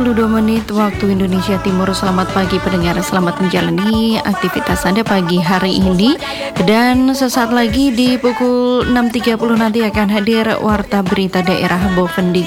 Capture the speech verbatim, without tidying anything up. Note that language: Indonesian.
puluh dua menit waktu Indonesia Timur. Selamat pagi pendengar, selamat menjalani aktivitas Anda pagi hari ini. Dan sesaat lagi di pukul enam tiga puluh nanti akan hadir Warta Berita Daerah Bovendigul